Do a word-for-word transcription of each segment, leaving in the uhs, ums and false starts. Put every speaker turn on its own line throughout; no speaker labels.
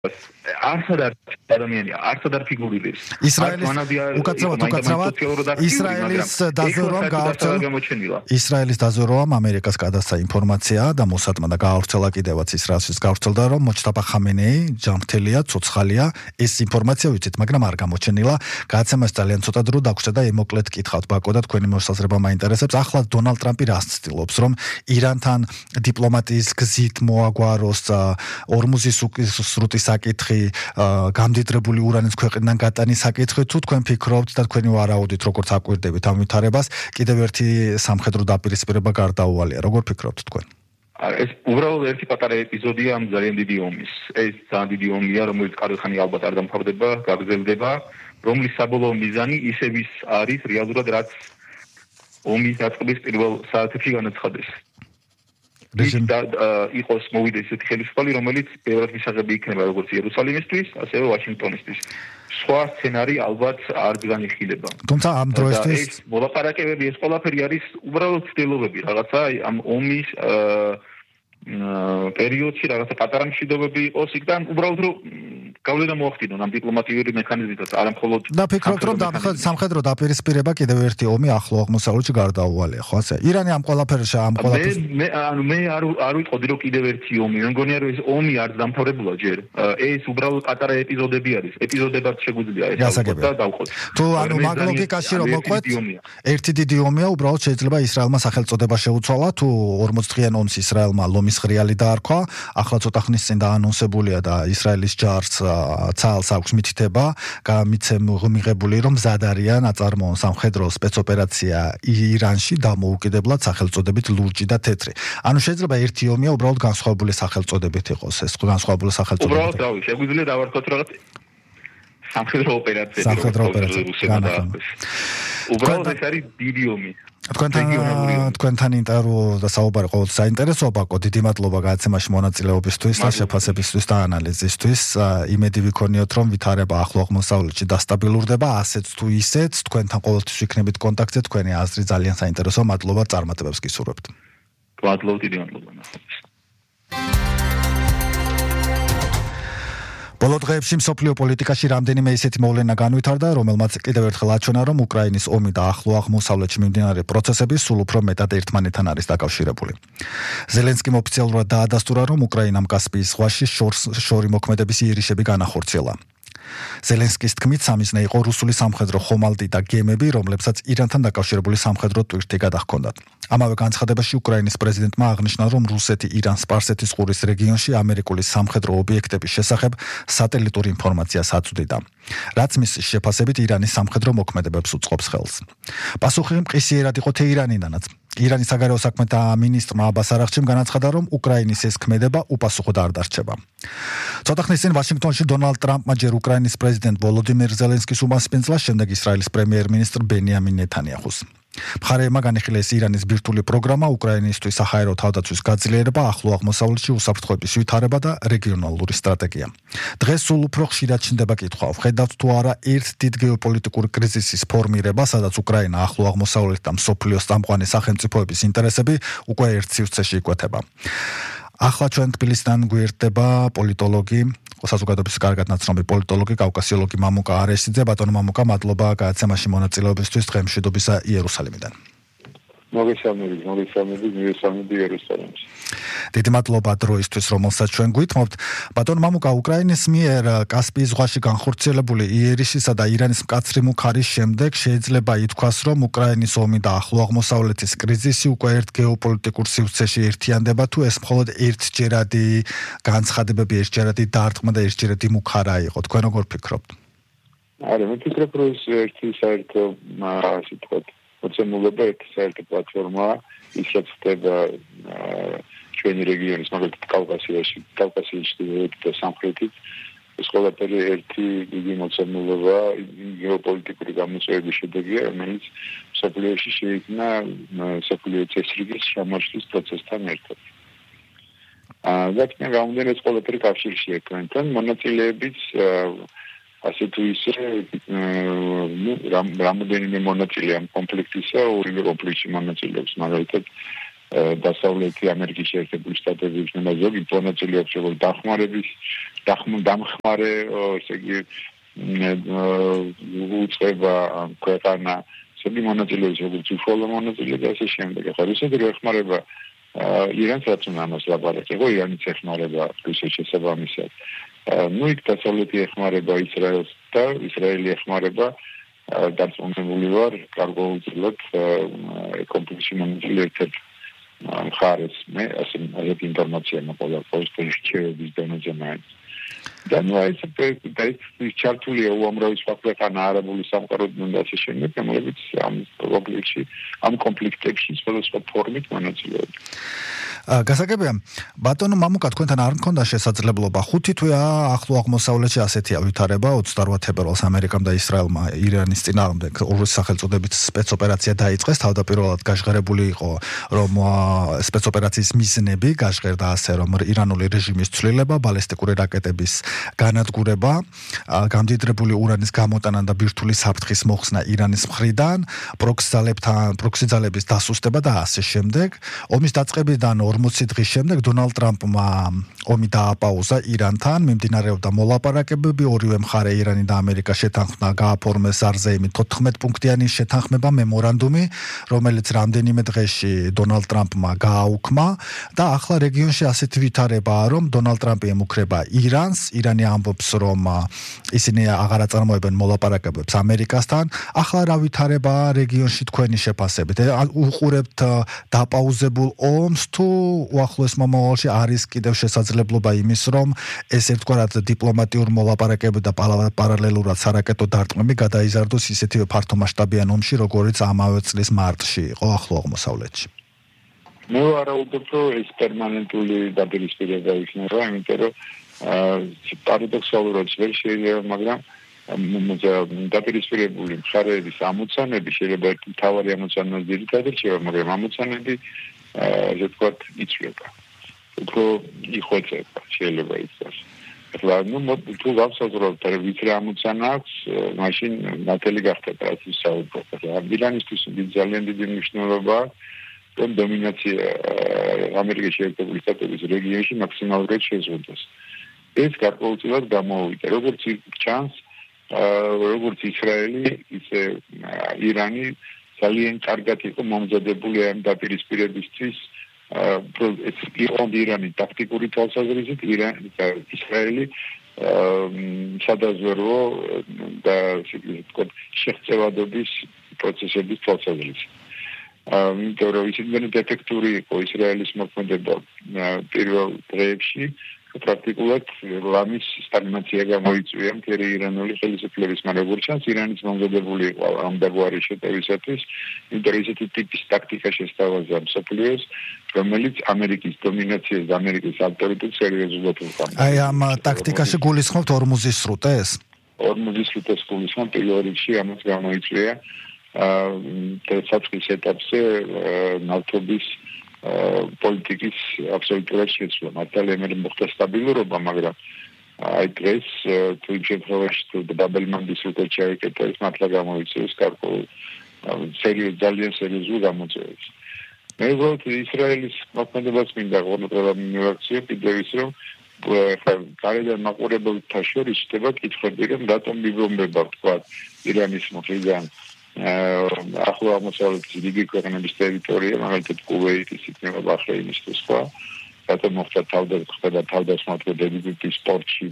არცად არ ადამიანია, არცად არ ფიგურირებს.
ისრაელის უკაცრავად უკაცრავად ისრაელის დაზვერვამ გაავრცელა ისრაელის დაზვერვამ ამერიკას გადასცა ინფორმაცია და მოსატმა და გაავრცელა კიდევაც ისრაელშიც გაავრცელდა რომ მოჩტაბა ხამენეი ჯანმრთელია, ცოცხალია. ეს ინფორმაცია ვიცით, მაგრამ არ გამოჩენილა. გადაცემას ძალიან ცოტა დრო დაგვრჩა და ემოკლედ კითხავთ ბაკო და თქვენი მოსაზრება მაინტერესებს. ახლა დონალდ ტრამპი რას ცდილობს, რომ ირანთან დიპლომატიის გზით მოაგვაროს ორმუზის სრუტის საკითხი, გამდიდრებული ურანის ქვეყნიდან გატანის საკითხი, თუ თქვენ ფიქრობთ და თქვენი ვარაუდით როგორც აკვირდებით ამ ვითარებას, კიდევ ერთი სამხედრო დაპირისპირება გარდაუვალია. როგორ ფიქრობთ თქვენ?
ეს უბრალოდ ერთი პატარა ეპიზოდია ამ ძალიან დიდი ომის. ეს ძალიან დიდი ომია, რომელიც კარგხანი ალბათ არ დამთავრდება, გაგრძელდება, რომლის საბოლოო მიზანი ისევ ის არის რეალურად რაც ომის დაწყების პირველ საათებში განაცხადეს. რეჟიმი იყოს მოვიდეს ესეთი ხელისუფალი, რომელიც ბევრად მისაღები იქნება როგორც იერუსალიმისთვის, ასევე ვაშინგტონისთვის. სხვა სცენარი ალბათ არ განიხილება.
თუმცა ამ დროისთვის
ეს მოლაპარაკებები, ეს ყველაფერი არის უბრალოდ ცდილობები, რაღაცა ამ ომის პერიოდში რაღაცა პატარა მშვიდობები იყოს იქიდან, უბრალოდ რომ გავლენა მოახდინონ ამ დიპლომატიური მექანიზმითაც, არა მხოლოდ
და ფიქრობთ რომ სამხედრო დაპირისპირება კიდევ ერთი ომი ახლო აღმოსავლეთში გარდაუვალია, ხო ასე? ირანი ამ ყველაფერში ამ ყველაფერს
მე ანუ მე არ არ ვიტყოდი რომ კიდევ ერთი ომი, მე მგონია რომ ეს ომი არ დამთავრებულა ჯერ. ეს უბრალოდ პატარა ეპიზოდები არის. ეპიზოდებად შეგვიძლია ეს და დავყოთ.
თუ ანუ მაგ ლოგიკაში რომ მოყვეთ, ერთი დიდი ომია, უბრალოდ შეიძლება ისრაელმა სახელწოდება შეუცვალა, თუ ორმოცდღიან ომს ისრაელმა ლომის ღრიალი დაარქვა, ახლა ცოტა ხნის წინ დაანონსებულია და ისრაელის ჯარს ცალს აქვს მითითება, მიღებული რომ მზად არიან აწარმოონ სამხედრო სპეცოპერაცია ირანში დამოუკიდებლად სახელწოდებით ლურჯი და თეთრი. ანუ შეიძლება ერთი ომია უბრალოდ განსხვავებული სახელწოდებით იყოს, ეს განსხვავებული სახელწოდებები.
უბრალოდ რავი, შეგვიძლია დავარქვათ რაღაც სამხედრო ოპერაცია.
სამხედრო ოპერაცია.
უბრალოდ ეს არის დიდი ომი.
თქვენთან თქვენთან ინტერვიუ და საუბარი ყოველთვის საინტერესოა ბაკო, დიდი მადლობა გადაცემაში მონაწილეობისთვის და შეფასებისთვის და ანალიზისთვის. იმედი ვიქონიოთ რომ ვითარება ახლო აღმოსავლეთში დასტაბილურდება, ასეც თუ ისეც, თქვენთან ყოველთვის ვიქნებით კონტაქტზე, თქვენი აზრი ძალიან საინტერესოა. მადლობა, წარმატებებს გისურვებთ.
მადლობა, დიდი მადლობა.
ბოლო დღეებში მსოფლიო პოლიტიკაში რამდენიმე ისეთი მოვლენა განვითარდა, რომელმაც კიდევ ერთხელ აჩვენა, რომ უკრაინის ომი და ახლო აღმოსავლეთში მიმდინარე პროცესები სულ უფრო მეტად ერთმანეთთან არის დაკავშირებული. ზელენსკიმ ოფიციალურად დაადასტურა, რომ უკრაინამ კასპიის ზღვაში შორი მოქმედების იერიშები განახორციელა. ზელენსკის თქმით, სამიზნე იყო რუსული სამხედრო ხომალდი და გემები, რომლებსაც ირანთან დაკავშირებული სამხედრო ტვირთი გადაჰქონდათ. ამავე განცხადებაში უკრაინის პრეზიდენტმა აღნიშნა, რომ რუსეთი ირანს სპარსეთის ყურის რეგიონში ამერიკული სამხედრო ობიექტების შესახებ სატელიტურ ინფორმაციას აწვდიდა, რაც მის შეფასებით ირანის სამხედრო მოქმედებებს უწყობს ხელს. პასუხი მყისიერად იყო თეირანიდანაც. ირანის საგარეო საქმეთა მინისტრმა აბას არაღჩიმ განაცხადა, რომ უკრაინის ეს ქმედება უპასუხოდ არ დარჩება. ცოტა ხნის წინ ვაშინგტონში დონალდ ტრამპმა ჯერ უკრაინის პრეზიდენტ ვოლოდიმირ ზელენსკის უმასპინძლა, შემდეგ ისრაელის პრემიერ-მინისტრ ბენიამინ ნეთანიაჰუს. მხარეებმა განიხილეს ირანის ბირთვული პროგრამა, უკრაინისთვის საჰაერო თავდაცვის გაძლიერება, ახლო აღმოსავლეთში უსაფრთხოების ვითარება და რეგიონალური სტრატეგია. დღეს სულ უფრო ხშირად ჩნდება კითხვა, ვხედავთ თუ არა ერთ დიდ გეოპოლიტიკური კრიზისის ფორმირება, სადაც უკრაინა, ახლო აღმოსავლეთი და მსოფლიოს წამყვანი სახელმწიფოების ინტერესები უკვე ერთ სივრცეში იკვეთება. ახლა ჩვენ თბილისიდან გვერდება პოლიტოლოგი, საზოგადოების კარგად ნაცნობი პოლიტოლოგი, კავკასიოლოგი მამუკა არესიძე. ბატონო მამუკა, მადლობა გადაცემაში მონაწილეობისთვის დღე მშვიდობისა იერუსალიმიდან.
მოგესალმებით, მოგესალმებით, მოგესალმებით იერუსალიმში.
დიდი მადლობა დროისთვის, რომელსაც ჩვენ გვითმობთ. ბატონო მამუკა, უკრაინის მიერ კასპიის ზღვაში განხორციელებული იერიშისა და ირანის მკაცრი მუქარის შემდეგ შეიძლება ითქვას, რომ უკრაინის ომი და ახლო აღმოსავლეთის კრიზისი უკვე ერთ გეოპოლიტიკურ სივრცეში ერთიანდება, თუ ეს მხოლოდ ერთჯერადი განცხადებები, ერთჯერადი დარტყმა და ერთჯერადი მუქარა იყო. თქვენ როგორ ფიქრობთ?
არა, მე ვფიქრობ, რომ ეს ერთი საერთო ასე ვთქვათ, მოცემულობა, ერთი საერთო პლატფორმა, ის რაც ხდება ჩვენი რეგიონის, მაგალითად კავკასიაში, კავკასიაში და სამხრეთით, ეს ყველაფერი ერთი დიდი მოცემულობა, გეოპოლიტიკური გამოწვევების შედეგია, რომელიც მსოფლიოში შეიქმნა მსოფლიო წესრიგის შემოშლის პროცესთან ერთად. და გამომდინარე, ეს ყველაფერი კავშირშია თქვენთან, მონაწილეებიც ასე თუ ისე ნუ რამოდენიმე მონაწილე ამ კონფლიქტისა, ორივე კონფლიქტში მონაწილეობს, მაგალითად დასავლეთი ამერიკის შეერთებული შტატები, ზოგი მონაწილეობს როგორც დახმარების დამხმარე ესე იგი უწყება ქვეყანა სები მონაწილეობის როგორც უშუალო მონაწილე და ასე შემდეგ. ახლა რუსეთი რო ეხმარება ირანს რაც უნდა ამას ლაპარაკებო, ირანიც ეხმარება რუსეთს შესაბამისად. ნუ იქ დასავლეთი ეხმარება ისრაელს და ისრაელი ეხმარება დარწმუნებული ვარ გარკვეულწილად კონფლიქტში მონაწილე ერთ-ერთ მხარეს. მე ასე ასეთი ინფორმაცია მოყოლა პოსტის რჩევების დონეზე მაინც. და ნუ ეს ეს ჩართულია უამრავი სხვა ქვეყანა არაბული სამყაროდან და ასე შემდეგ, რომლებიც ამ კონფლიქტში ამ კონფლიქტებში სხვადასხვა ფორმით მონაწილეობენ.
გასაგებია, ბატონო მამუკა, თქვენთან არ მქონდა შესაძლებლობა ხუთი თვეა ახლო აღმოსავლეთში ასეთი ავითარება ოცდაორ თებერვალს ამერიკამ და ისრაელმა ირანის წინააღმდეგ ორი სახელწოდებით სპეცოპერაცია დაიწყეს. თავდაპირველად გაჟღერებული იყო, რომ სპეცოპერაციის მიზნები გაჟღერდა ასე, რომ ირანული რეჟიმის ცვლილება, ბალისტიკური რაკეტების განადგურება, გამდიდრებული ურანის გამოტანა და ბირთვული საფრთხის მოხსნა ირანის მხრიდან, პროქსი ძალებთან, პროქსი ძალების დასუსტება და ასე შემდეგ. ომის დაწყებიდან ორმოცი დღის შემდეგ დონალდ ტრამპმა ომი დააპაუზა ირანთან, მიმდინარეობდა მოლაპარაკებები, ორივე მხარე ირანი და ამერიკა შეთანხმდა გააფორმეს ზარზეიმი თოთხმეტ პუნქტიანი შეთანხმება მემორანდუმი, რომელიც რამდენიმე დღეში დონალდ ტრამპმა გააუქმა და ახლა რეგიონში ასეთი ვითარებაა, რომ დონალდ ტრამპი ემუქრება ირანს, ირანი ამბობს, რომ ისინი აღარ აწარმოებენ მოლაპარაკებებს ამერიკასთან. ახლა რა ვითარებაა რეგიონში თქვენი შეფასებით? უყურებთ დაპაუზებულ ომს თუ უახლოეს მომავალში არის კიდევ შესაძლებლობა იმის, რომ ეს ერთგვარად დიპლომატიურ მოლაპარაკებები და პარალელურად სარაკეტო დარტყმები გადაიზარდოს ისეთივე ფართომასშტაბიან ომში, როგორიც ამავე წლის მარტში იყო ახლო აღმოსავლეთში?
მე ვარაუდობ, რომ ეს პერმანენტული დაპირისპირება იქნება, იმიტომ რომ პარადოქსალურად ვერ შეიძლება, მაგრამ დაპირისპირებული მხარეების ამოცანები შეიძლება ერთი მთავარი ამოცანა ძირითადად შევა, მაგრამ ამოცანები ასე ვთქვათ, იცვლება. უფრო იხვეწება შეიძლება იცას. ახლა ნუ თუ გავსაზრდოთ, ვიც რა ამოცანა აქვს, მაშინ ნათელი გახდება რაც ვისაუბროთ. ახლა ირანისთვის ძალიან დიდი მნიშვნელობა აქვს, რომ დომინაცია ამერიკის შეერთებული შტატების რეგიონში მაქსიმალურად შეზღუდოს. ეს გარკვეულწილად გამოვიდა. როგორც ჩანს, როგორც ისრაელი, ისე ირანი ძალიან კარგად იყო მომზადებული ამ დაპირისპირებისთვის. ეს იყო ირანი ტაქტიკური თვალსაზრისით, ირანი და ისრაელი სადაზვერვო და ისე შეღწევადობის პროცესების თვალსაზრისით. იმიტომ რომ ისინი დეფექტური იყო ისრაელის მოქმედება პირველ დღეებში, პრაქტიკულად ლამის სტაგნაცია გამოიწვია მთელი ირანული ხელისუფლების, მაგრამ როგორც ჩანს, ირანის მომზადებული იყო ამ დაგვარი შეტევისათვის, იმიტომ რომ ისეთი ტიპის ტაქტიკა შესთავაზა მსოფლიოს, რომელიც ამერიკის დომინაციას და ამერიკის ავტორიტეტს სერიოზულად უყურებდა.
აი ამ ტაქტიკაში გულისხმობთ ორმუზის სრუტეს?
ორმუზის სრუტეს გულისხმობ პირველ რიგში, ამას გამოიწვია საწყის ეტაპზე ნავთობის პოლიტიკის აბსოლუტურად შეცვლა. მართალია მე მოხდა სტაბილურობა, მაგრამ აი დღეს თუ იმ შემთხვევაში თუ დაბელმანდის სრუტე ჩაიკეტა, ეს მართლა გამოიწვევს გარკვეულ სერიოზ ძალიან სერიოზულ გამოწვევებს. მე ვფიქრობ, ისრაელის მოქმედებას მინდა ყოველდღიურად მიმოაქციო, კიდევ ის რომ ხა გარედან მაყურებელთა შორის ხდება კითხვები, რომ რატომ მიბომბება თქვა ირანის მხრიდან ახლო აღმოსავლეთის რიგი ქვეყნების ტერიტორია, მაგალითად კუვეიტის, იქნება ბაჰრეინის და სხვა. რატომ მოხდა თავდასხმა თავდასხმატებები სპორტში,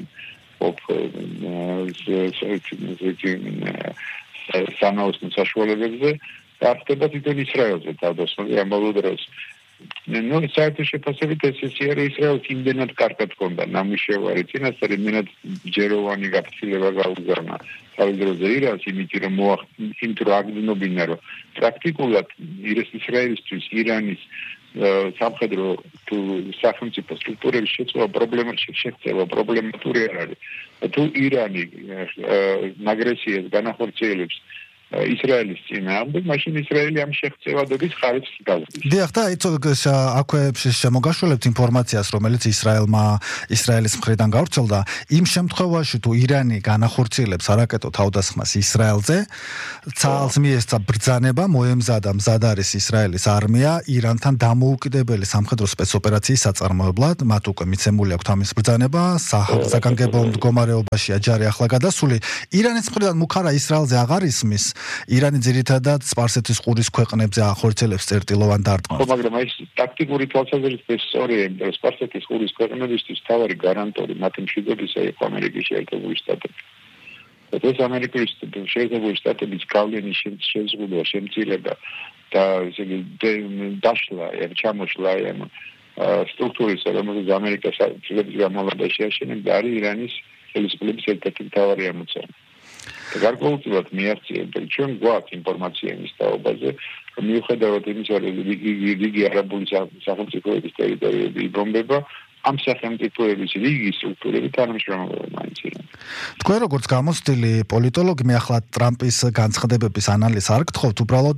სანაოსნო საშუალებებზე და ხდება თვითონ ისრაელზე თავდასხმა ამავე დროს. ნუ საერთო შეფასებით ეს ისე ისრაელს იმდენად კარგად ჰქონდა ნამუშევარი, წინასწარ იმდენად ჯეროვანი გაფრთხილება გაუგზავნა თავის დროზე ირანს, იმიტომ რომ იმიტომ რომ აგრძნობინა, რომ პრაქტიკულად ისრაელისთვის ირანის სამხედრო თუ სახელმწიფო სტრუქტურების შეწყვეტა პრობლემა შეეცემა პრობლემატური არ არის. თუ ირანი აგრესიას განახორციელებს ისრაელის წინააღმდეგ, მაშინ ისრაელი ამ შეღწევადობის ხარისხს გაზრდის.
დიახ, და იცო აქვე შემოგაშველებთ ინფორმაციას, რომელიც ისრაელმა ისრაელის მხრიდან გავრცელდა, იმ შემთხვევაში თუ ირანი განახორციელებს არაკეტო თავდასხმას ისრაელზე, ცალს მიესწა ბრძანება, მოემზადა მზად არის ისრაელის არმია ირანთან დამოუკიდებელი სამხედრო სპეცოპერაციის საწარმოებლად, მათ უკვე მიცემული აქვთ ამის ბრძანება, საგანგებო მდგომარეობაშია ჯარი ახლა გადასული. ირანის მხრიდან მუქარა ისრაელზე აღარ ისმის. ირანი ძირითადად სპარსეთის ყურის ქვეყნებზე ახორციელებს წერტილოვან დარტყმას.
ხო, მაგრამ აი ტაქტიკური თვალსაზრისით სწორია, რომ სპარსეთის ყურის ქვეყნებისთვის თავარი გარანტორი მათი მშვიდობისა იყო ამერიკის შეერთებული შტატები. ეს ამერიკის შეერთებული შტატების გავლენის შეზღუდვა, შემცირება და ესე იგი დაშლა, ჩამოშლა ამ სტრუქტურის, რომელზეც ამერიკა წლების განმავლობაში აშენებდა, არის ირანის ხელისუფლების ერთ-ერთი მთავარი ამოცანა. გარკვეულწილად მიაღწიებდა, ჩვენ გვაქვს ინფორმაცია იმის თაობაზე, რომ მიუხედავად იმისა, რომ იგი არაბული სახელმწიფოების ტერიტორიები იბომბება, ამ სახელმწიფოების რიგი სტრუქტურები თანამშრომლობა მაინც ირანს.
თქვენ როგორც გამოცდილი პოლიტოლოგი, მე ახლა ტრამპის განცხადებების ანალიზს არ გთხოვთ, უბრალოდ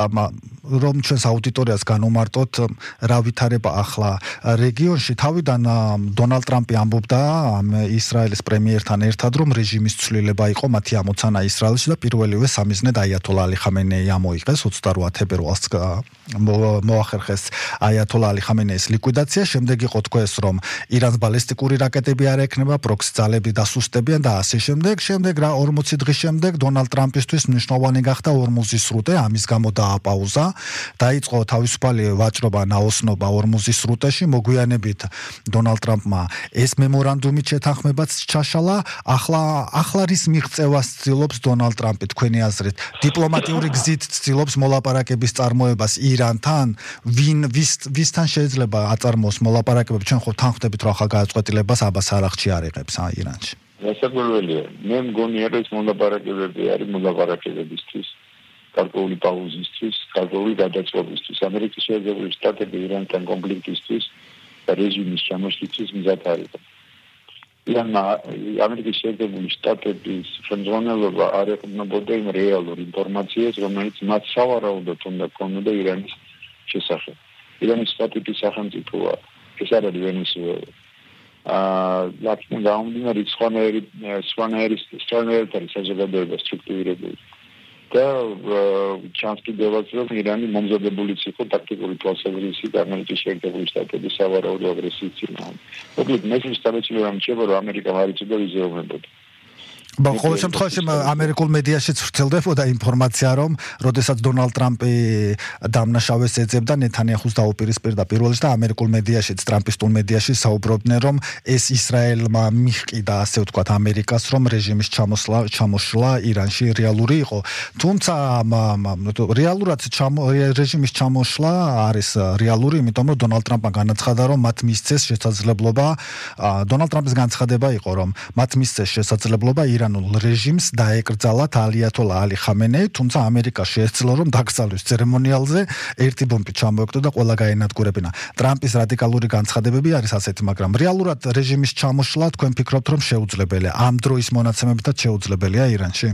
რომ ჩვენს აუდიტორიას განუმარტოთ რა ვითარება ახლა რეგიონში. თავიდან დონალდ ტრამპი ამბობდა ისრაელის პრემიერთან ერთად, რომ რეჟიმის ცვლილება იყო მათი ამოცანა ისრაელში და პირველივე სამიზნედ აიათოლა ალი ხამენეი ამოიღეს ოცდარვა თებერვალს მოახერხეს აიათოლა ალი ხამენეის ლიკვიდაცია, შემდეგ იყო თქვენს რომ ირანს ბალისტიკური რაკეტები არ ექნება, პროქსი ძალები დასუსტებიან და ასე შემდეგ. შემდეგ რა ორმოცი დღის შემდეგ დონალდ ტრამპისთვის მნიშვნელოვანი გახდა ორმუზის სრუტე, ამის გამო დააპაუზა. დაიწყო თავისუფალი ვაჭრობა, ნაოსნობა ორმუზის სრუტეში, მოგვიანებით დონალდ ტრამპმა ეს მემორანდუმი შეთანხმებაც ჩაშალა. ახლა ახლა რის მიღწევას ცდილობს დონალდ ტრამპი თქვენი აზრით? დიპლომატიური გზით ცდილობს მოლაპარაკების წარმოებას ირანთან? ვინ ვის ვისთან შეიძლება აწარმოოს მოლაპარაკებები? ჩვენ ხო თანხმდებით, რომ ახალ გადაწყვეტილებას აბას არაღჩი არ იღებს ირანში.
გასაკვირველია, მე მგონია, რომ ეს მოლაპარაკებები არის მოლაპარაკებებისთვის, გარკვეული პაუზისთვის, გარკვეული გადაწყვეტისთვის, ამერიკის შეერთებული შტატები ირანთან კონფლიქტისთვის და რეჟიმის ჩამოშლისთვის მზად არ იყო. ირანმა ამერიკის შეერთებული შტატების ხელმძღვანელობა არ ეყრდნობოდა იმ რეალურ ინფორმაციას, რომელიც მათ სავარაუდოდ უნდა ქონოდა ირანის შესახებ. ირანის სტატუტის სახელმწიფოა, ეს არ არის ვენესუელა. აა ლათინურ გამომდინარე სხვანაირი სხვანაირი სხვანაირი საზოგადოება სტრუქტურირებული. და ჩანს კიდევაც რომ ირანი მომზადებულიც იყო ტაქტიკური თვალსაზრისით ამერიკის შეერთებული შტატების სავარაუდო აგრესიის წინააღმდეგ. მოკლედ მესმის დამეცილება რჩება რომ ამერიკა არ იცოდა იზეომებოდა.
ყოველ შემთხვევაში ამერიკულ მედიაშიც ვრცელდებოდა ინფორმაცია, რომ როდესაც დონალდ ტრამპი დამნაშავეს ეძებდა ნეთანიაჰუს დაუპირისპირდა პირველში და ამერიკულ მედიაშიც, ტრამპისტულ მედიაში საუბრობდნენ, რომ ეს ისრაელმა მიჰყიდა, ასე ვთქვათ, ამერიკას, რომ რეჟიმის ჩამოსვლა ჩამოშლა ირანში რეალური იყო. თუმცა რეალურად რეჟიმის ჩამოშლა არის რეალური, იმიტომ რომ დონალდ ტრამპმა განაცხადა, რომ მათ მისცეს შესაძლებლობა, დონალდ ტრამპის განცხადება იყო, რომ მათ მისცეს შესაძლებლობა ირანულ რეჟიმს დაეკრძალათ აიათოლა ალი ხამენეი, თუმცა ამერიკა შეეცდო რომ დაკრძალვის ცერემონიალზე ერთი ბომბი ჩამოეკვდა და ყველა გაენადგურებინა. ტრამპის რადიკალური განცხადებები არის ასეთი, მაგრამ რეალურად რეჟიმის ჩამოშლა თქვენ ფიქრობთ რომ შეუძლებელია? ამ დროის მონაცემებითაც შეუძლებელია ირანში?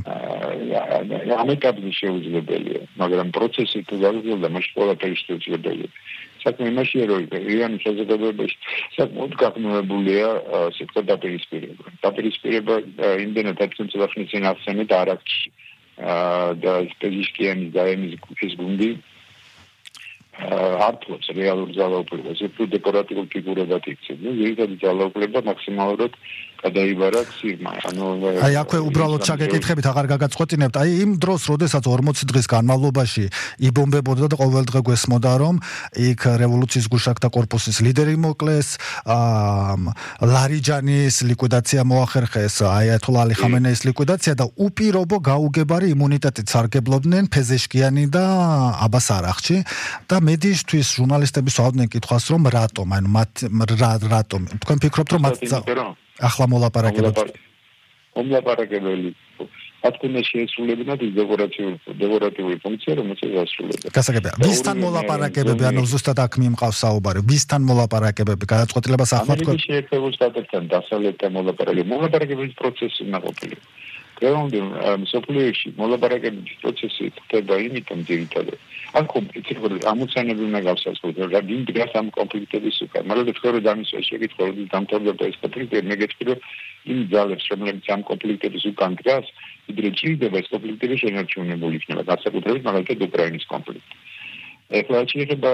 ამ ეტაპზე შეუძლებელია, მაგრამ პროცესი თუ გაგრძელდა, მაშინ ყველაფერი შეუძლებელია. საქმე იმაშია, რომ ირანის საზოგადოებაში საკმაოდ გაგნურებულია სიტყვა დაპირისპირება. დაპირისპირება იმდენად აწმწება ხნის წინ ახსენეთ არაქში და პეზიშკიანის და ემის კუჩის გუნდი ართლობს რეალურ ძალაუფლებას, თუ დეკორატიულ ფიგურებად იქცევს. ზოგადი ძალაუფლება მაქსიმალურად გადაიბარა ცირმა. ანუ
აი აქვე უბრალოდ ჩაგეკითხებით, აღარ გაგაწყვეტინებთ. აი იმ დროს, როდესაც ორმოცი დღის განმავლობაში იბომბებოდა და ყოველ დღე გვესმოდა, რომ იქ რევოლუციის გუშაკთა კორპუსის ლიდერი მოკლეს, ლარიჯანის ლიკვიდაცია მოახერხეს, აიათოლა ალი ხამენეის ლიკვიდაცია და უპირობო გაუგებარი იმუნიტეტით სარგებლობდნენ ფეზეშკიანი და აბას არაღჩი და მედიისთვის ჟურნალისტები სვავდნენ კითხვას, რომ რატომ, ანუ მათ რატომ? თქვენ ფიქრობთ, რომ მათ ახლა მოლაპარაკებები
მოლაპარაკებელი მათ უნდა შეესრულებინათ ის დეკორატიული დეკორატიული ფუნქცია, რომელსაც ასრულებენ.
გასაგებია. ვისთან მოლაპარაკებები, ანუ ზუსტად აქ მიმყავს საუბარი, ვისთან მოლაპარაკებები, გადაწყვეტილებას ახლა თქვენ
ამერიკის შეერთებულ შტატებთან დასავლეთთან მოლაპარაკებები, მოლაპარაკების პროცესი უნდა ყოფილიყო. დღევანდელ მსოფლიოში მოლაპარაკებების პროცესი ხდება იმიტომ ძირითადად. აქ კომპლექტები ამოცანები უნდა გავსაზღვროთ, რა იმ დღეს ამ კონფლიქტების უკან. მაგრამ თქვენ რომ დამისვა შეკითხვა, რომ დამთავრდება ეს კონფლიქტი, მე გეტყვი რომ იმ ძალებს, რომლებიც ამ კონფლიქტების უკან დგას, ვიდრე ჭირდება ეს კონფლიქტები შენარჩუნებული იქნება, განსაკუთრებით მაგალითად უკრაინის კონფლიქტი. ეხლა შეიძლება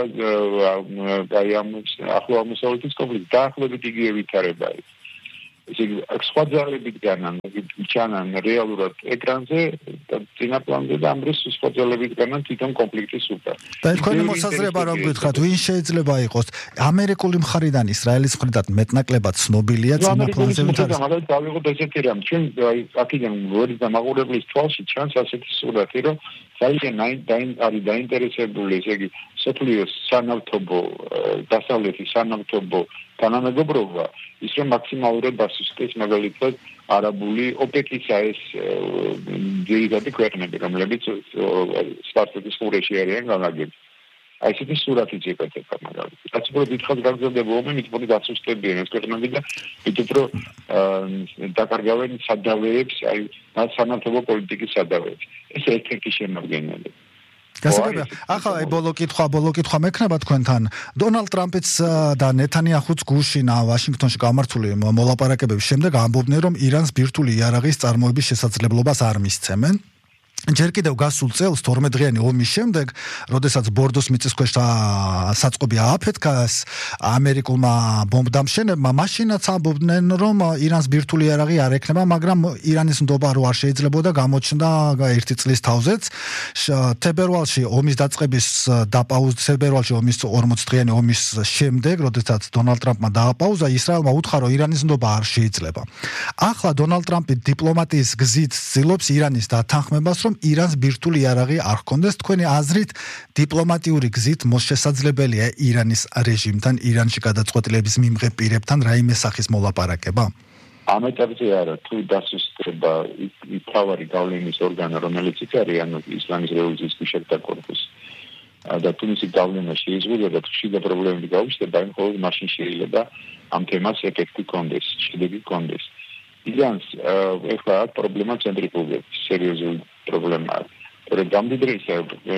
აი ამ ახლო აღმოსავლეთის კონფლიქტი დაახლოებით იგივე ვითარება არის. ესე იგი, აქ სხვა ძალები დგანან, ჩანან რეალურად ეკრანზე და წინა პლანზე და ამ დროს სხვა ძალები დგანან თვითონ კონფლიქტის უკან.
და თქვენი მოსაზრება რომ გითხრათ, ვინ შეიძლება იყოს ამერიკული მხრიდან, ისრაელის მხრიდან მეტნაკლებად ცნობილია წინა პლანზე ვითარება.
მაგრამ დავიღოთ ესეთი რამ, ჩვენ აი აქედან ვერის დამაღურებლის თვალში ჩანს ასეთი სურათი, რომ ძალიან არის დაინტერესებული, ესე იგი, სოფლიოს სანავთობო, დასავლეთის სანავთობო თანამეგობრობა, ის რომ მაქსიმალურად დასუსტდეს მაგალითად არაბული ოპეკისა ეს ძირითადი ქვეყნები, რომლებიც სპარსეთის ყურეში არიან განლაგებული. აი ესეთი სურათი ჭირდება მაგალითად. რაც უფრო დიდხანს გაგრძელდება ომი, მით უფრო დასუსტებიან ეს ქვეყნები და მით უფრო დაკარგავენ სადავეებს, აი სანავთობო პოლიტიკის სადავეებს. ეს ერთ-ერთი შემადგენელი.
გასაგებია, ახლა აი ბოლო კითხვა, ბოლო კითხვა მექნება თქვენთან. დონალდ ტრამპიც და ნეთანიაჰუც გუშინ ვაშინგტონში გამართული მოლაპარაკებების შემდეგ ამბობდნენ, რომ ირანს ბირთვული იარაღის წარმოების შესაძლებლობას არ მისცემენ. ჯერ კიდევ გასულ წელს თორმეტ დღიანი ომის შემდეგ, როდესაც ბორდოს მიწისქვეშ საწყობი ააფეთქეს ამერიკულმა ბომბდამშენებმა, მაშინაც ამბობდნენ, რომ ირანს ბირთვული იარაღი არ ექნება, მაგრამ ირანის ნდობა რო არ შეიძლებოდა, გამოჩნდა ერთი წლის თავზეც. თებერვალში ომის დაწყების დაპაუზა, თებერვალში ომის ორმოც დღიანი ომის შემდეგ, როდესაც დონალდ ტრამპმა დააპაუზა, ისრაელმა უთხრა, რომ ირანის ნდობა არ შეიძლება. ახლა დონალდ ტრამპი დიპლომატიის გზით ცდილობს ირანის დათანხმებას, რომ ირანს ბირთვული იარაღი არ ჰქონდეს. თქვენი აზრით დიპლომატიური გზით მოსშესაძლებელია ირანის რეჟიმთან, ირანში გადაწყვეტილების მიმღებ პირებთან რაიმე სახის მოლაპარაკება?
ამ ეტაპზე არა, თუ დასუსტება მთავარი გავლენის ორგანო, რომელიც იქ არის, ანუ ისლამის რევოლუციის მუშაკთა კორპუსი. და თუ მისი გავლენა შეიზღუდება, თუ შიდა პრობლემები გაუჩნდება, იმ მხოლოდ მაშინ შეიძლება ამ თემას ეფექტი კონდეს, შედეგი კონდეს. ირანს ეხლა აქ პრობლემა ცენტრიფუგების სერიოზული პრობლემაა. რომ გამდიდრისა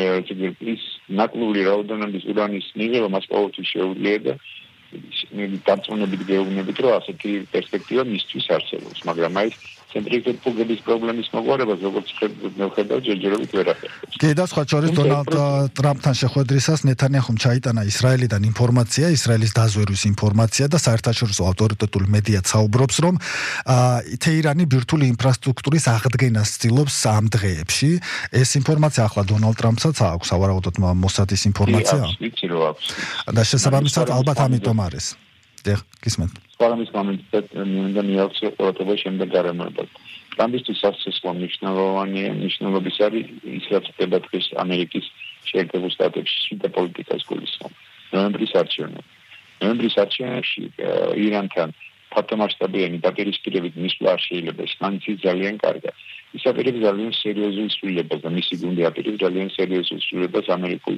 ის ნაკლული რაოდენობის ურანის მიღება მას ყოველთვის შეუძლია და დარწმუნებით გეუბნებით, რომ ასეთი პერსპექტივა მისთვის არსებობს, მაგრამ აი ცენტრიფუგების პრობლემის მოგვარებას როგორც ხედავ ჯერჯერობით ვერ ახერხებს.
კი და სხვა შორის დონალდ ტრამპთან შეხვედრისას ნეთანიაჰუმ ჩაიტანა ისრაელიდან ინფორმაცია, ისრაელის დაზვერვის ინფორმაცია და საერთაშორისო ავტორიტეტული მედიაც საუბრობს, რომ თეირანი ბირთვული ინფრასტრუქტურის აღდგენას ცდილობს ამ დღეებში. ეს ინფორმაცია ახლა დონალდ ტრამპსაც აქვს, სავარაუდოდ მოსადის ინფორმაცია.
ვიცი რომ აქვს.
და შესაბამისად ალბათ ამიტომ არის. დიახ, გისმენთ.
პარლამენტის კომიტეტ მინდა მიაქციო ყურადღება შემდეგ გარემოებას. ტრამპისთვის სასწრაფო მნიშვნელოვანია, მნიშვნელობის არის ის რაც ხდება დღეს ამერიკის შეერთებულ შტატებში შიდა პოლიტიკას გულისხმობს. ნოემბრის არჩევნები. ნოემბრის არჩევნებში ირანთან ფართომასშტაბიანი დაპირისპირებით მისვლა არ შეიძლება, ეს სანქციის ძალიან კარგია. ის აპირებს ძალიან სერიოზულ ცვლილებას და მისი გუნდი აპირებს ძალიან სერიოზულ ცვლილებას ამერიკულ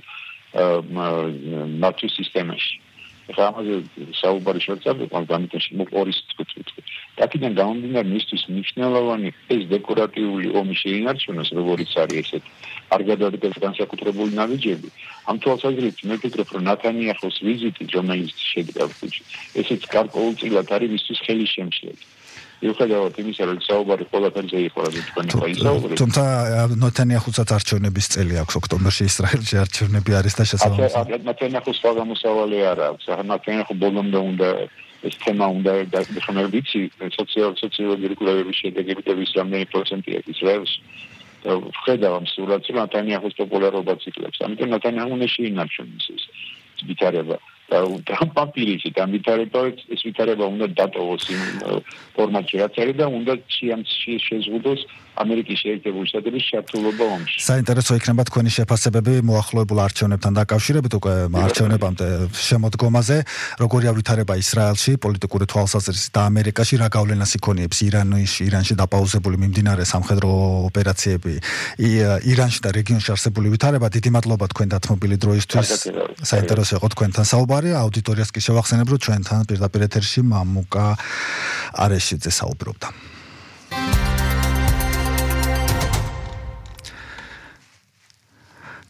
ნაციონალურ სისტემაში. Ramazan საუბარი შეწავდა გამიტაში მოპორის თვითონ. Აქედან გამომდინარე მისთვის მნიშვნელოვანი ეს დეკორატიული ომი შეინარჩუნოს, როგორც არის ესეთი. არ გადადგეს განსაკუთრებული ნაბიჯები. ამ თვალსაზრისით მე ვფიქრობ, რომ ნათანიაჰუს ვიზიტი, რომელიც შედგა ფუჭი, ესეც გარკვეულწილად არის მისთვის ხელი შემშლელი. მიუხედავად იმისა, რომ საუბარი ყველაფერზე იყო, რა თქვენ ხო ისაუბრეთ.
თუმცა ნათანიაჰუსაც არჩევნების წელი აქვს ოქტომბერში ისრაელში არჩევნები არის და შესაბამისად.
ნათანიაჰუს საგამოსავალი არა აქვს. ნათანიაჰუ ბოლომდე უნდა ეს თემა უნდა დაგეხმაროთ ვიცი სოციოლოგიური კვლევების შედეგებით და ვის რამდენი პროცენტია ისრაელში. ვხედავ ამ სურათს, რომ ნათანიაჰუს პოპულარობაც იკლებს. ამიტომ ნათანიაჰუ უნდა შეინარჩუნოს ეს ვითარება. და პაპირისი და ვითარება ეს ვითარება უნდა დატოვოს იმ ფორმატში რაც არის და უნდა შეზღუდოს ამერიკის შეერთებული შტატების ჩართულობა ომში.
საინტერესო იქნება თქვენი შეფასებები მოახლოებულ არჩევნებთან დაკავშირებით უკვე არჩევნებამდე შემოდგომაზე, როგორია ვითარება ისრაელში, პოლიტიკური თვალსაზრისით და ამერიკაში, რა გავლენას იქონიებს ირანში, ირანში დაპაუზებული მიმდინარე სამხედრო ოპერაციები, ირანში და რეგიონში არსებული ვითარება. დიდი მადლობა თქვენ დათმობილი დროისთვის. საინტერესო იყო თქვენთან საუბარი. აუდიტორიას კი შევახსენებ, რომ ჩვენთან პირდაპირ ეთერში მამუკა არეშიძე საუბრობდა.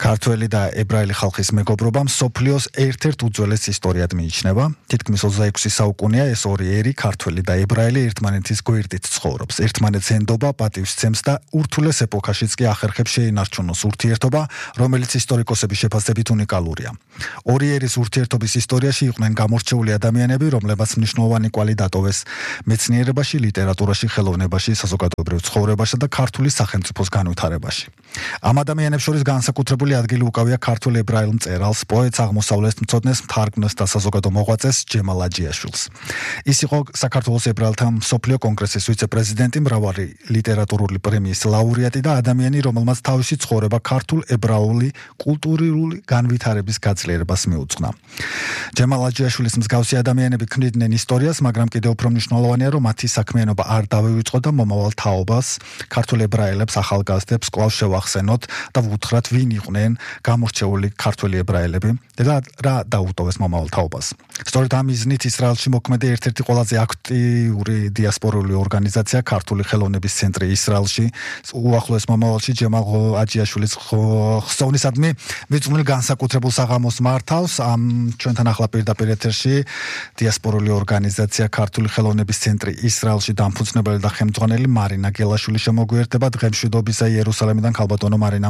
ქართველი და ებრაელი ხალხის მეგობრობა მსოფლიოს ერთ-ერთ უძველეს ისტორიად მიიჩნევა. თითქმის ოცდაექვსი საუკუნეა ეს ორი ერი, ქართველი და ებრაელი, ერთმანეთის გვერდით ცხოვრობს. ერთმანეთს ენდობა, პატივსცემს და ურთულეს ეპოქაშიც კი ახერხებს შეინარჩუნოს ურთიერთობა, რომელიც ისტორიკოსების შეფასებით უნიკალურია. ორი ერის ურთიერთობის ისტორიაში იყვნენ გამორჩეული ადამიანები, რომლებმაც მნიშვნელოვანი კვალი დატოვეს მეცნიერებაში, ლიტერატურაში, ხელოვნებაში, საზოგადოებრივ ცხოვრებაში და ქართული სახელმწიფოს განვითარებაში. ამ ადამიანებს შორის განსაკუთრებული ადგილი უკავია ქართულ ებრაელ მწერალს, პოეტს, აღმოსავლეთ მცოდნეს, მთარგმნელს და საზოგადო მოღვაწეს ჯემალ აჯიაშვილს. ის იყო საქართველოს ებრაელთა მსოფლიო კონგრესის ვიცე-პრეზიდენტი, მრავალი ლიტერატურული პრემიის ლაურეატი და ადამიანი, რომელმაც თავისი ცხოვრება ქართულ ებრაული კულტურული განვითარების გაძლიერებას მიუძღვნა. ჯემალ აჯიაშვილის მსგავსი ადამიანები ქმნიდნენ ისტორიას, მაგრამ კიდევ უფრო მნიშვნელოვანია, რომ მათი საქმიანობა არ დავივიწყო და მომავალ თაობას, ქართულ ებრაელებს, ახალგაზრდებს კვლავ შევახსენოთ და ვუთხრათ, ვინ იყვნენ გამორჩეული ქართველი ებრაელები და რა დაუტოვეს მომავალ თაობას. სწორედ ამ მიზნით ისრაელში მოქმედი ერთ-ერთი ყველაზე აქტიური დიასპორული ორგანიზაცია ქართული ხელოვნების ცენტრი ისრაელში უახლოეს მომავალში ჯემალ აჯიაშვილის ხსოვნისადმი მიძღვნილ განსაკუთრებულ საღამოს მართავს. ამ ჩვენთან ახლა პირდაპირ ეთერში დიასპორული ორგანიზაცია ქართული ხელოვნების ცენტრი ისრაელში დამფუძნებელი და ხელმძღვანელი მარინა გელაშვილი შემოგვიერთდება. დღემშვიდობისა იერუსალიმიდან, ქალბატონო მარინა.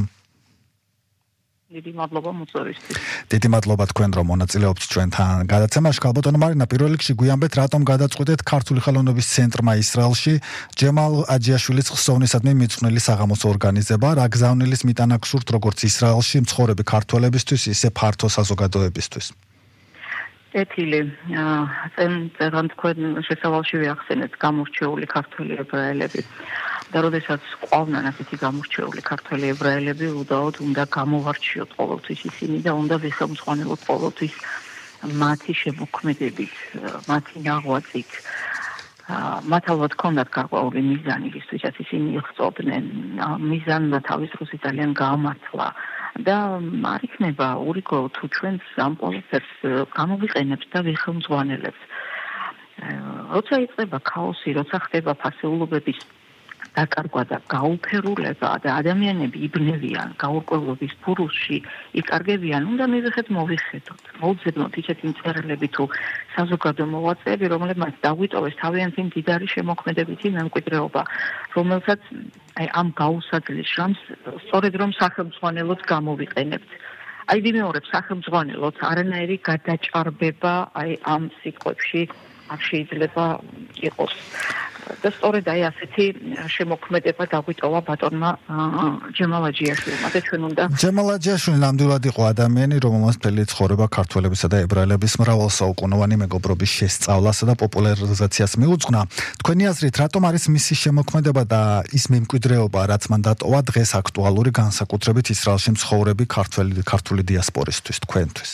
დიდი მადლობა მოწვევისთვის.
დიდი მადლობა თქვენ, რომ მონაწილეობთ ჩვენთან გადაცემაში. ქალბატონო მარინა, პირველ რიგში გვიანბეთ, რატომ გადაწყვეტეთ ქართული ხელოვნების ცენტრმა ისრაელში ჯემალ აჯიაშვილის ხსოვნისადმი მიძღვნილი საღამოს ორგანიზება? რა გზავნილის მიტანა გსურთ როგორც ისრაელში მცხოვრები ქართველებისთვის, ისე ფართო საზოგადოებისთვის?
ეთილი, წერან თქვენ შესავალში ვიახსენეთ გამორჩეული ქართველი ებრაელები. და როდესაც ყვავნან ასეთი გამორჩეული ქართველი ებრაელები, უდაოდ უნდა გამოვარჩიოთ ყოველთვის ისინი და უნდა ვიხელმძღვანელოთ ყოველთვის მათი შემოქმედებით, მათი ნაღვაწით. მათ ალბათ ჰქონდათ გარკვეული მიზანი, რისთვისაც ისინი იღწობდნენ. მიზანმა თავის დროზე ძალიან გაამართლა და არ იქნება ურიგო თუ ჩვენ ამ პოლიტიკას გამოვიყენებთ და ვიხელმძღვანელებთ. როცა იწყება ქაოსი, როცა ხდება ფასეულობების დაკარგვა და გაუფერულება და ადამიანები იბნევიან გაურკვევლობის ბურუსში, იკარგებიან, უნდა მივიღეთ მოვიხედოთ. მოვძებნოთ ისეთი მწერლები თუ საზოგადო მოღვაწეები, რომლებმაც დაგვიტოვეს თავიანთი მდიდარი შემოქმედებითი მემკვიდრეობა, რომელსაც აი ამ გაუსაძლის ჟამს სწორედ რომ სახელმძღვანელოდ გამოვიყენებთ. აი ვიმეორებ სახელმძღვანელოდ არანაირი გადაჭარბება აი ამ სიტყვებში არ შეიძლება იყოს. და სწორედ აი ასეთი შემოქმედება დაგვიტოვა ბატონმა ჯემალ აჯიაშვილმა და ჩვენ უნდა
ჯემალ აჯიაშვილი ნამდვილად იყო ადამიანი, რომელმაც მთელი ცხოვრება ქართველებისა და ებრაელების მრავალსაუკუნოვანი მეგობრობის შესწავლასა და პოპულარიზაციას მიუძღვნა. თქვენი აზრით, რატომ არის მისი შემოქმედება და ის მემკვიდრეობა, რაც მან დატოვა, დღეს აქტუალური, განსაკუთრებით ისრაელში მცხოვრები ქართველი ქართული დიასპორისთვის, თქვენთვის?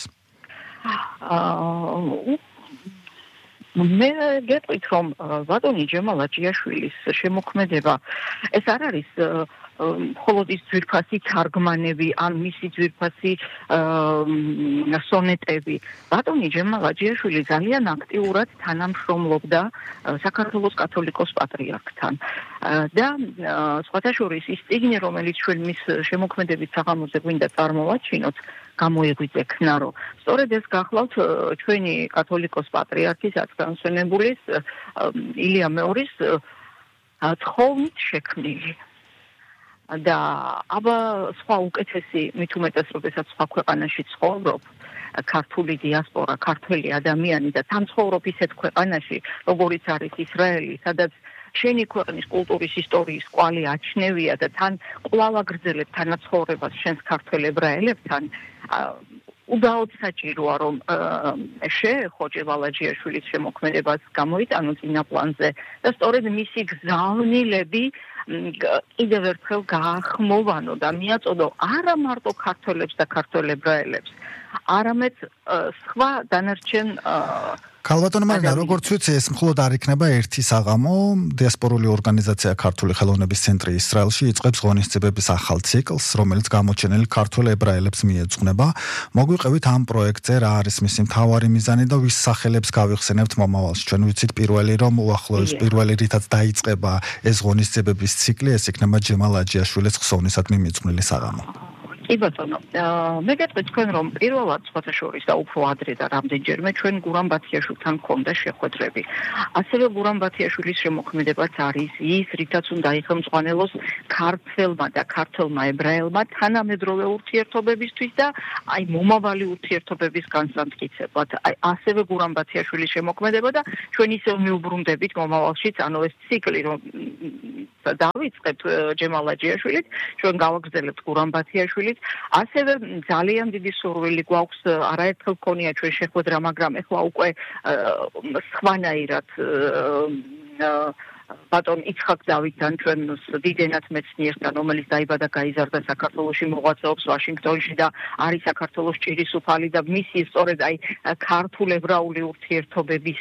აა მე გეტყვით, რომ ბატონი ჯემალ აჯიაშვილის შემოქმედება ეს არ არის მხოლოდ ის ძვირფასი თარგმანები ან მისი ძვირფასი სონეტები. ბატონი ჯემალ აჯიაშვილი ძალიან აქტიურად თანამშრომლობდა საქართველოს კათოლიკოს პატრიარქთან და სხვათა შორის ის წიგნი, რომელიც ჩვენ მის შემოქმედებით საღამოზე გვინდა წარმოვაჩინოთ, გამოიღვიძე ქნარო. სწორედ ეს გახლავთ ჩვენი კათოლიკოს პატრიარქის ათგანსვენებულის ილია მეორის თხოვნით შექმნილი. და აბა სხვა უკეთესი, მით უმეტეს, როდესაც სხვა ქვეყანაში ცხოვრობ, ქართული დიასპორა, ქართველი ადამიანი და თან ცხოვრობ ისეთ ქვეყანაში, როგორიც არის ისრაელი, სადაც შენი ქვეყნის კულტურის ისტორიის კვალი აჩნევია და თან კვლავ აგრძელებ თანაცხოვრებას შენს ქართველ ებრაელებთან, უდაოდ საჭიროა, რომ შეეხო ჯემალ აჯიაშვილის შემოქმედებას გამოიტანო წინა პლანზე და სწორედ მისი გზავნილები კიდევ ერთხელ გაახმოვანო და მიაწოდო არა მარტო ქართველებს და ქართველ ებრაელებს, არამედ სხვა დანარჩენ
ქალბატონო მარინა, როგორც ვიცი, ეს მხოლოდ არ იქნება ერთი საღამო. დიასპორული ორგანიზაცია ქართული ხელოვნების ცენტრი ისრაელში იწყებს ღონისძიებების ახალ ციკლს, რომელიც გამოჩენილი ქართველ ებრაელებს მიეძღვნება. მოგვიყევით ამ პროექტზე, რა არის მისი მთავარი მიზანი და ვის სახელებს გავიხსენებთ მომავალში. ჩვენ ვიცით პირველი, რომ უახლოეს პირველი რითაც დაიწყება ეს ღონისძიებების ციკლი, ეს იქნება ჯემალ აჯიაშვილის ხსოვნისადმი მიძღვნილი საღამო.
კი ბატონო, მე გეტყვით თქვენ რომ პირველად სხვათა შორის და უფრო ადრე და რამდენჯერმე ჩვენ გურამ ბათიაშვილთან ჰქონდა შეხვედრები. ასევე გურამ ბათიაშვილის შემოქმედებაც არის ის, რითაც უნდა იხელმძღვანელოს ქართველმა და ქართველმა ებრაელმა თანამედროვე ურთიერთობებისთვის და აი მომავალი ურთიერთობების განსამტკიცებლად. აი ასევე გურამ ბათიაშვილის შემოქმედება და ჩვენ ისევ მიუბრუნდებით მომავალშიც, ანუ ეს ციკლი რომ დავიწყებთ ჯემალ აჯიაშვილით, ჩვენ გავაგრძელებთ გურამ ბათიაშვილით, ასევე ძალიან დიდი სურვილი გვაქვს, არაერთხელ გქონია ჩვენ შეხვედრა, მაგრამ ეხლა უკვე სხვანაირად ბატონ იცხაკ დავითთან ჩვენ დიდენად მეცნიერთან, რომელიც დაიბადა გაიზარდა საქართველოში, მოღვაწეობს ვაშინგტონში და არის საქართველოს ჭირისუფალი და მისი სწორედ აი ქართულ-ებრაული ურთიერთობების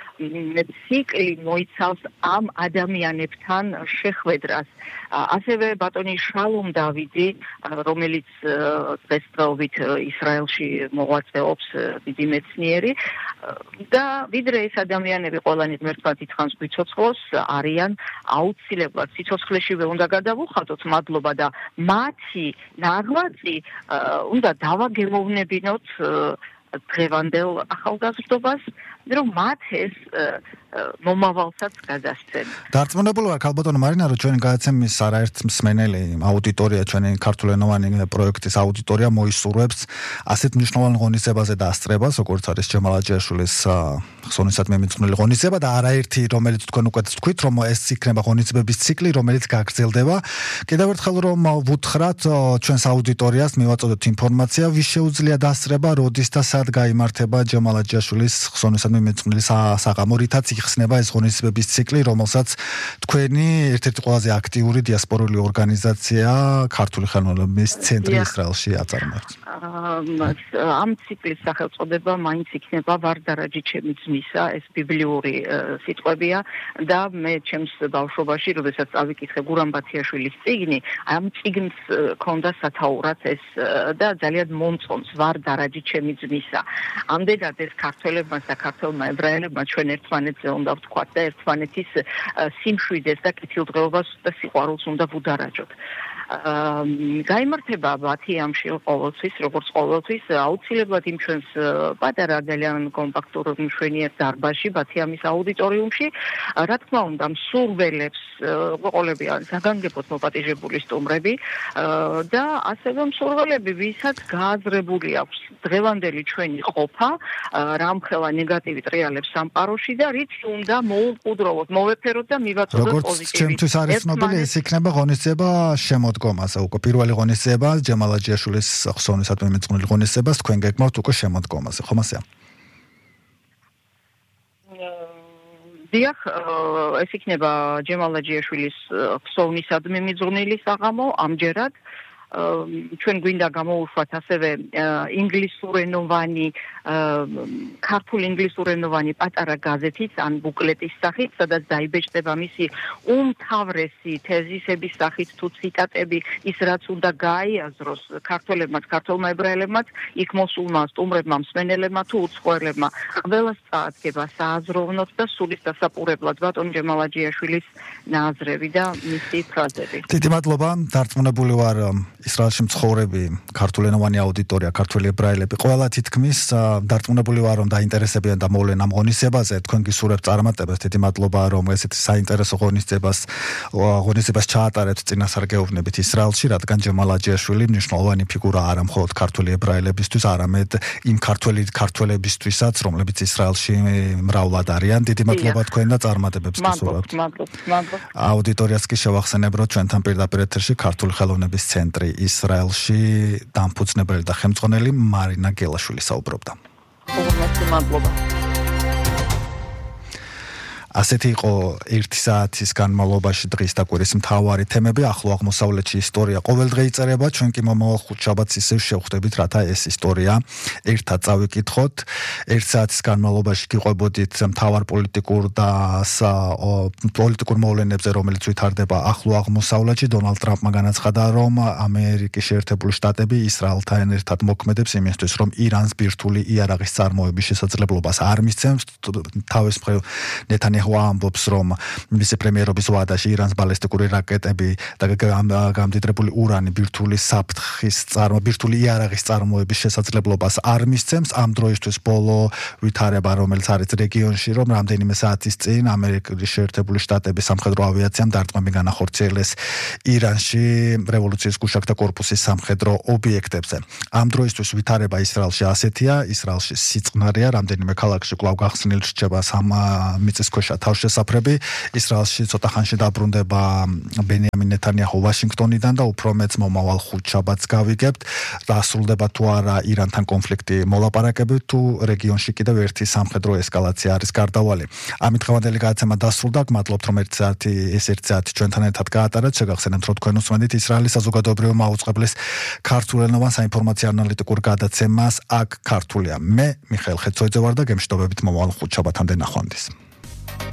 ციკლი მოიცავს ამ ადამიანებთან შეხვედრას. ასევე ბატონი შალომ დავიდი, რომელიც დღესდღეობით ისრაელში მოღვაწეობს, დიდი მეცნიერი და ვიდრე ეს ადამიანები ყველანი ღმერთმა დიდხანს გვიცოცხლოს, არიან აუცილებლად სიცოცხლეშივე უნდა გადავუხადოთ მადლობა და მათი ნაღვაწი უნდა დავაგემოვნებინოთ დღევანდელ ახალგაზრდობას, რომ მათ ეს მომავალსაც გადასცენ.
დარწმუნებული ვარ ქალბატონო მარინა, რომ ჩვენი გადაცემის არაერთ მსმენელი აუდიტორია, ჩვენი ქართულენოვანი პროექტის აუდიტორია მოისურვებს ასეთ მნიშვნელოვან ღონისძიებაზე დასწრებას, როგორც არის ჯემალ აჯიაშვილის ხსოვნისადმი მიძღვნილი ღონისძიება და არაერთი, რომელიც თქვენ უკვე თქვით, რომ ეს იქნება ღონისძიებების ციკლი, რომელიც გაგრძელდება. კიდევ ერთხელ რომ ვუთხრათ ჩვენს აუდიტორიას, მივაწოდოთ ინფორმაცია, ვის შეუძლია დასწრება, როდის და სად გაიმართება ჯემალ აჯიაშვილის ხსოვნისადმი მიძღვნილი საღამო, რითაც იხსნება ეს ღონისძიებების ციკლი, რომელსაც თქვენი ერთ-ერთი ყველაზე აქტიური დიასპორული ორგანიზაცია ქართული ხელოვნების ცენტრი ისრაელში აწარმოებს.
ამ ციკლის სახელწოდება მაინც იქნება ვარდარაჯი ჩემი ძმისა, ეს ბიბლიური სიტყვებია და მე ჩემს ბავშვობაში, როდესაც წავიკითხე გურამ ბათიაშვილის წიგნი, ამ წიგნს ქონდა სათაურად ეს და ძალიან მომწონს ვარდარაჯი ჩემი ძმისა. ამდენად ეს ქართველებმა და ქართველმა ებრაელებმა ჩვენ ერთმანეთზე უნდა ვთქვათ და ერთმანეთის სიმშვიდეს და კეთილდღეობას და სიყვარულს უნდა ვუდარაჯოთ. გაიმართება ბათიამში ყოველთვის, როგორც ყოველთვის, აუცილებლად იმ ჩვენს პატარა ძალიან კომპაქტურ მშვენიერ დარბაზში, ბათიამის აუდიტორიუმში, რა თქმა უნდა, მსურველებს ყოლებიან საგანგებოდ მოპატიჟებული სტუმრები და ასევე მსურველები, ვისაც გააზრებული აქვს დღევანდელი ჩვენი ყოფა, რამხელა ნეგატივი ტრიალებს სამყაროში და რით უნდა მოუყუდროვოთ, მოვეფეროთ და მივაწოდოთ
როგორც ჩემთვის არის ცნობილი, ეს იქნება ღონისძიება შემოდგომაზე, უკვე პირველი ღონისძიება ჯემალ აჯიაშვილის ხსოვნისადმი მიძღვნილი ღონისძიებას თქვენ გეგმავთ უკვე შემოდგომაზე, ხომ ასეა?
დიახ, ეს იქნება ჯემალ აჯიაშვილის ხსოვნისადმი მიძღვნილი საღამო, ამჯერად ჩვენ გვინდა გამოვუშვათ ასევე ინგლისურენოვანი ქართულ ინგლისურენოვანი პატარა გაზეთიც ან ბუკლეტის სახით, სადაც დაიბეჭდება მისი უმთავრესი თეზისების სახით თუ ციტატები, ის რაც უნდა გაიაზროს ქართველებმაც, ქართველმა ებრაელებმაც, იქ მოსულმა სტუმრებმა, მსმენელებმა თუ უცხოელებმა, ყველას წაადგება სააზროვნოთ და სულის დასაპურებლად ბატონ ჯემალ აჯიაშვილის ნაზრები და მისი ფრაზები.
დიდი მადლობა, დარწმუნებული ვარ ისრაელში მცხოვრები ქართულენოვანი აუდიტორია, ქართველი ებრაელები, ყველა თითქმის დარწმუნებული ვარ, რომ დაინტერესებიან და მოვლენ ამ ღონისძიებაზე, თქვენ გისურვებთ წარმატებას, დიდი მადლობა, რომ ესეთი საინტერესო ღონისძიებას ღონისძიებას ჩაატარებთ წინასარგეოვნებით ისრაელში, რადგან ჯემალ აჯიაშვილი მნიშვნელოვანი ფიგურა არა მხოლოდ ქართული ებრაელებისთვის, არამედ იმ ქართველი ქართველებისთვისაც, რომლებიც ისრაელში მრავლად არიან. დიდი მადლობა თქვენ და წარმატებებს გისურვებთ.
მადლობა, მადლობა.
აუდიტორიას კი შევახსენებ, რომ ჩვენთან პირდაპირ ეთერში ქართული ხელოვნების ცენტრი ისრაელში დამფუძნებელი და ხელმძღვანელი მარინა გელაშვილი საუბრობდა.
მადლობა.
ასეთი იყო ერთი საათის განმავლობაში დღის და კვირის მთავარი თემები, ახლო აღმოსავლეთში ისტორია ყოველდღე იწერება, ჩვენ კი მომავალ ხუთშაბათს ისევ შევხვდებით, რათა ეს ისტორია ერთად წავიკითხოთ. ერთ საათის განმავლობაში გიყვებოდით მთავარ პოლიტიკურ და პოლიტიკურ მოვლენებზე, რომელიც ვითარდება ახლო აღმოსავლეთში. დონალდ ტრამპმა განაცხადა, რომ ამერიკის შეერთებული შტატები ისრაელთან ერთად მოქმედებს იმისთვის, რომ ირანს ბირთვული იარაღის წარმოების შესაძლებლობას არ მისცემს. თავის მხრივ ნეთანიაჰუ ნეტანიაჰუ ამბობს, რომ მისი პრემიერობის ვადაში ირანს ბალისტიკური რაკეტები და გამდიდრებული ურანი ბირთვული საფრთხის წარმოება, ბირთვული იარაღის წარმოების შესაძლებლობას არ მისცემს. ამ დროისთვის ბოლო ვითარება, რომელიც არის რეგიონში, რომ რამდენიმე საათის წინ ამერიკის შეერთებული შტატების სამხედრო ავიაციამ დარტყმები განახორციელეს ირანში რევოლუციის გუშაკთა კორპუსის სამხედრო ობიექტებზე. ამ დროისთვის ვითარება ისრაელში ასეთია, ისრაელში სიწყნარია, რამდენიმე ქალაქში კვლავ გახსნილ რჩება მიწისქვეშა თავშესაფრები. ისრაელში ცოტა ხანში დაბრუნდება ბენიამინ ნეტანიაჰუ ვაშინგტონიდან და უფრო მეც მომავალ ხუთშაბათს გავიგებთ, დასრულდება თუ არა ირანთან კონფლიქტი მოლაპარაკებით, თუ რეგიონში კიდევ ერთი სამხედრო ესკალაცია არის გარდავალი. ამით დღევანდელი გადაცემა დასრულდა. გმადლობთ, რომ ერთი საათი ეს ერთი საათი ჩვენთან ერთად გაატარეთ. შეგახსენებთ, რომ თქვენ უსმენთ ისრაელის საზოგადოებრივი მაუწყებლის ქართულენოვან საინფორმაციო ანალიტიკურ გადაცემას აქ ქართულია. მე მიხეილ ხეცოიძე ვარ და გემშვიდობებით მომავალ ხუთშაბათამდე ნახვამდის.